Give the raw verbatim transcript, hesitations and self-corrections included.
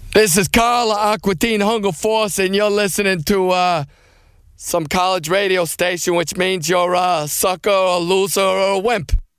This is Carl Aquatine Hunger Force, and you're listening to uh, some college radio station, which means you're a sucker, a loser, or a wimp.